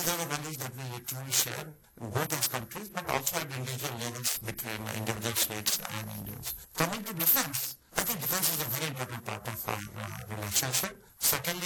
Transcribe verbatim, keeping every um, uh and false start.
these are the values that we truly share, both as countries, but also at individual levels between individual states and Indians. Coming to defense, I think defense is a very important part of our uh, relationship. Secondly,